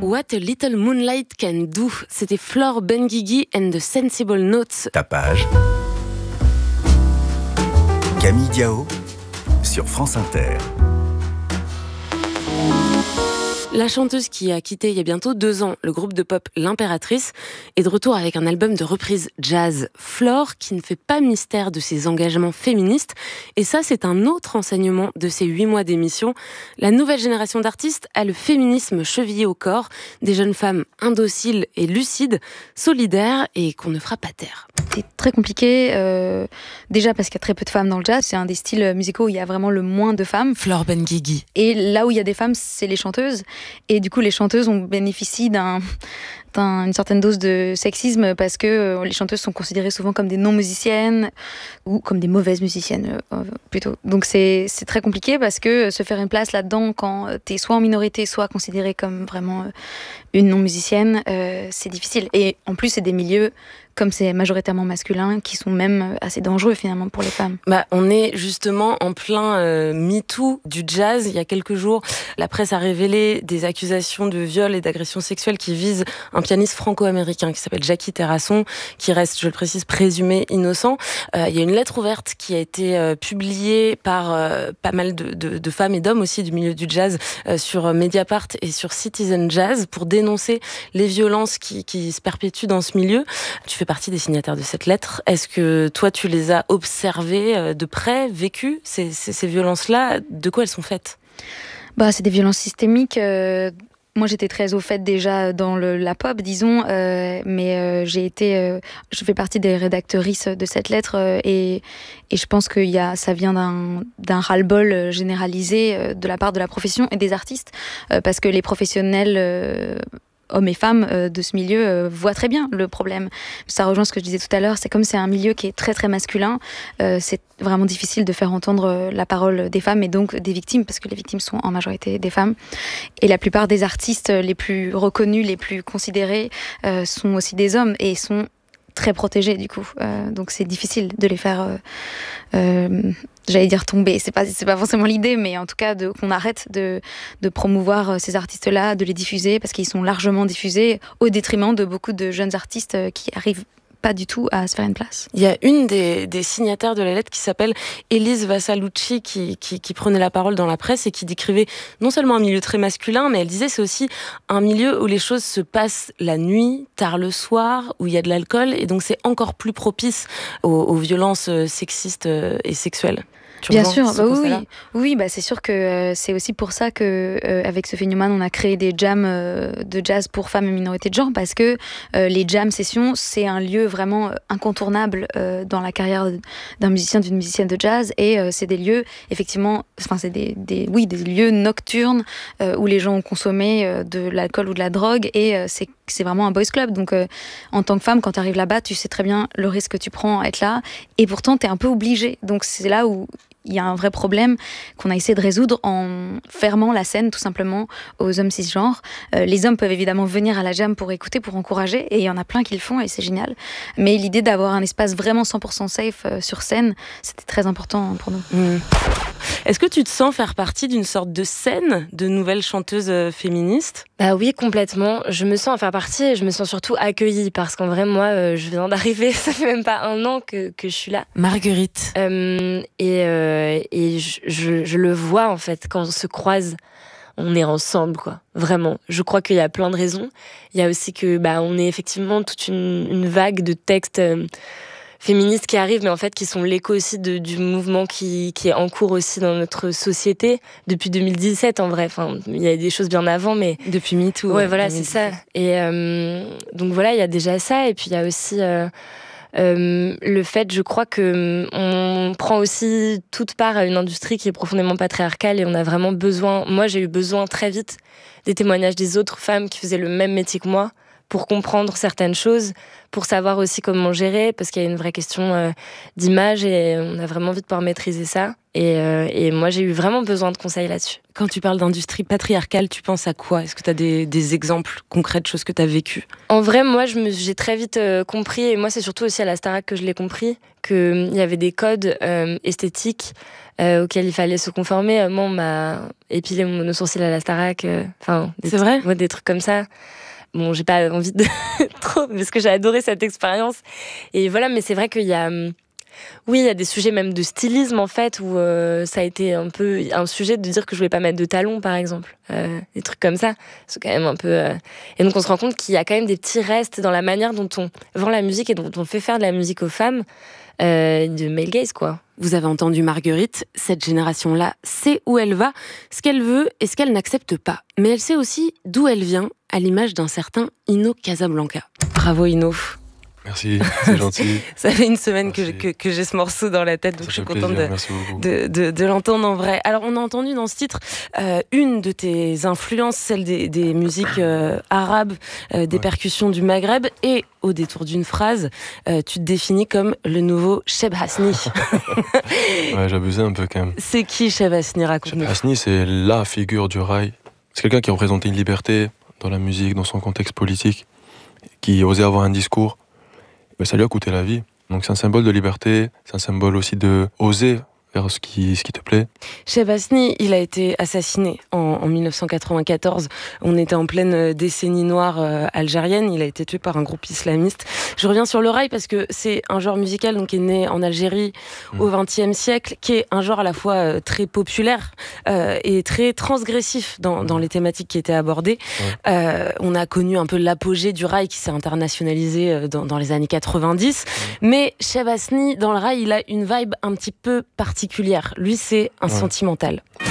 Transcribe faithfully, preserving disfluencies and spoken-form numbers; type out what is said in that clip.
What a Little Moonlight Can Do. C'était Flore Benguigui and the Sensible Notes. Tapage. Camille Diao sur France Inter. La chanteuse qui a quitté il y a bientôt deux ans le groupe de pop L'Impératrice est de retour avec un album de reprise jazz. Flore, qui ne fait pas mystère de ses engagements féministes. Et ça, c'est un autre enseignement de ces huit mois d'émission. La nouvelle génération d'artistes a le féminisme chevillé au corps. Des jeunes femmes indociles et lucides, solidaires et qu'on ne fera pas taire. C'est très compliqué, euh, déjà parce qu'il y a très peu de femmes dans le jazz. C'est un des styles musicaux où il y a vraiment le moins de femmes. Flore Benguigui. Et là où il y a des femmes, c'est les chanteuses. Et du coup, les chanteuses, on bénéficie d'un, d'un, une certaine dose de sexisme parce que euh, les chanteuses sont considérées souvent comme des non-musiciennes ou comme des mauvaises musiciennes, euh, plutôt. Donc c'est, c'est très compliqué parce que se faire une place là-dedans quand t'es soit en minorité, soit considérée comme vraiment euh, une non-musicienne, euh, c'est difficile. Et en plus, c'est des milieux, comme c'est majoritairement masculin, qui sont même assez dangereux finalement pour les femmes. Bah, on est justement en plein euh, MeToo du jazz. Il y a quelques jours, la presse a révélé des accusations de viol et d'agression sexuelle qui visent un pianiste franco-américain qui s'appelle Jackie Terrasson, qui reste, je le précise, présumé innocent. Euh, il y a une lettre ouverte qui a été euh, publiée par euh, pas mal de, de, de femmes et d'hommes aussi du milieu du jazz euh, sur Mediapart et sur Citizen Jazz pour dénoncer les violences qui, qui se perpétuent dans ce milieu. Tu fais partie des signataires de cette lettre. Est-ce que toi, tu les as observées de près, vécues, ces, ces, ces violences-là? De quoi elles sont faites? Bah, c'est des violences systémiques. Euh, moi, j'étais très au fait déjà dans le, la pop, disons, euh, mais euh, j'ai été, euh, je fais partie des rédactrices de cette lettre euh, et, et je pense que y a, ça vient d'un, d'un ras-le-bol généralisé euh, de la part de la profession et des artistes, euh, parce que les professionnels euh, hommes et femmes euh, de ce milieu euh, voient très bien le problème. Ça rejoint ce que je disais tout à l'heure, c'est comme c'est un milieu qui est très très masculin, euh, c'est vraiment difficile de faire entendre euh, la parole des femmes et donc des victimes, parce que les victimes sont en majorité des femmes. Et la plupart des artistes les plus reconnus, les plus considérés, euh, sont aussi des hommes et sont très protégés du coup. Euh, donc c'est difficile de les faire... Euh, euh, j'allais dire tomber, c'est pas, c'est pas forcément l'idée, mais en tout cas de, qu'on arrête de, de promouvoir ces artistes-là, de les diffuser, parce qu'ils sont largement diffusés au détriment de beaucoup de jeunes artistes qui arrivent pas du tout à se faire une place. Il y a une des, des signataires de la lettre qui s'appelle Elise Vassalucci qui, qui, qui prenait la parole dans la presse et qui décrivait non seulement un milieu très masculin, mais elle disait c'est aussi un milieu où les choses se passent la nuit, tard le soir, où il y a de l'alcool, et donc c'est encore plus propice aux, aux violences sexistes et sexuelles. Tu Bien sûr, bah oui, oui, bah c'est sûr que euh, c'est aussi pour ça que euh, avec Sophie Newman, on a créé des jams euh, de jazz pour femmes et minorités de genre, parce que euh, les jam sessions, c'est un lieu vraiment incontournable euh, dans la carrière d'un musicien, d'une musicienne de jazz, et euh, c'est des lieux effectivement, enfin c'est des, des, oui, des lieux nocturnes euh, où les gens ont consommé euh, de l'alcool ou de la drogue, et euh, c'est c'est vraiment un boys club. Donc euh, en tant que femme, quand tu arrives là-bas, tu sais très bien le risque que tu prends à être là, et pourtant tu es un peu obligée. Donc c'est là où il y a un vrai problème qu'on a essayé de résoudre en fermant la scène tout simplement aux hommes cisgenres. Euh, les hommes peuvent évidemment venir à la jam pour écouter, pour encourager, et il y en a plein qui le font et c'est génial. Mais l'idée d'avoir un espace vraiment cent pour cent safe euh, sur scène, c'était très important pour nous. Mmh. Est-ce que tu te sens faire partie d'une sorte de scène de nouvelles chanteuses féministes ? Bah oui, complètement. Je me sens en faire partie et je me sens surtout accueillie parce qu'en vrai, moi, euh, je viens d'arriver, ça fait même pas un an que, que je suis là. Marguerite. Euh, et euh, et je, je, je le vois en fait, quand on se croise, on est ensemble, quoi. Vraiment. Je crois qu'il y a plein de raisons. Il y a aussi que, bah, on est effectivement toute une, une vague de textes euh, féministes qui arrivent, mais en fait qui sont l'écho aussi de, du mouvement qui, qui est en cours aussi dans notre société depuis deux mille dix-sept en vrai. Enfin, il y a des choses bien avant, mais depuis MeToo. Ouais, ouais, voilà, c'est ça. Et euh, donc voilà, il y a déjà ça, et puis il y a aussi euh, euh, le fait, je crois que on prend aussi toute part à une industrie qui est profondément patriarcale, et on a vraiment besoin. Moi, j'ai eu besoin très vite des témoignages des autres femmes qui faisaient le même métier que moi, pour comprendre certaines choses, pour savoir aussi comment gérer, parce qu'il y a une vraie question euh, d'image et on a vraiment envie de pouvoir maîtriser ça. Et, euh, et moi, j'ai eu vraiment besoin de conseils là-dessus. Quand tu parles d'industrie patriarcale, tu penses à quoi ? Est-ce que tu as des, des exemples concrets de choses que tu as vécues ? En vrai, moi, je me, j'ai très vite euh, compris, et moi, c'est surtout aussi à la Starac que je l'ai compris, qu'il y avait des codes euh, esthétiques euh, auxquels il fallait se conformer. Moi, on m'a épilé mon monosourcil à la Starac. Enfin, euh, c'est vrai ? Ouais, des trucs comme ça. Bon, j'ai pas envie de trop, parce que j'ai adoré cette expérience. Et voilà, mais c'est vrai qu'il y a... Oui, il y a des sujets même de stylisme, en fait, où euh, ça a été un peu un sujet de dire que je voulais pas mettre de talons, par exemple. Euh, des trucs comme ça. C'est quand même un peu... Euh... Et donc, on se rend compte qu'il y a quand même des petits restes dans la manière dont on vend la musique et dont on fait faire de la musique aux femmes, euh, de male gaze, quoi. Vous avez entendu Marguerite, cette génération-là sait où elle va, ce qu'elle veut et ce qu'elle n'accepte pas. Mais elle sait aussi d'où elle vient, à l'image d'un certain Ino Casablanca. Bravo Ino. Merci, c'est gentil. Ça fait une semaine que, que, que j'ai ce morceau dans la tête, donc ça je suis plaisir, contente de, de, de, de l'entendre en vrai. Alors on a entendu dans ce titre euh, une de tes influences, celle des, des musiques euh, arabes, euh, des ouais. percussions du Maghreb, et au détour d'une phrase, euh, tu te définis comme le nouveau Cheb Hasni. Ouais, j'abusais un peu quand même. C'est qui Cheb Hasni, raconte-nous. Cheb Hasni, c'est la figure du rail. C'est quelqu'un qui représentait une liberté dans la musique, dans son contexte politique, qui osait avoir un discours. Mais ça lui a coûté la vie. Donc c'est un symbole de liberté, c'est un symbole aussi de oser faire ce qui, ce qui te plaît. Cheb Hasni, il a été assassiné en, en dix-neuf cent quatre-vingt-quatorze. On était en pleine décennie noire euh, algérienne. Il a été tué par un groupe islamiste. Je reviens sur le rail parce que c'est un genre musical donc, qui est né en Algérie mmh. au vingtième siècle, qui est un genre à la fois euh, très populaire euh, et très transgressif dans, mmh. dans les thématiques qui étaient abordées. Mmh. Euh, on a connu un peu l'apogée du rail qui s'est internationalisé euh, dans, dans les années quatre-vingt-dix. Mmh. Mais Cheb Hasni, dans le rail, il a une vibe un petit peu particulière. Lui, c'est un ouais. sentimental.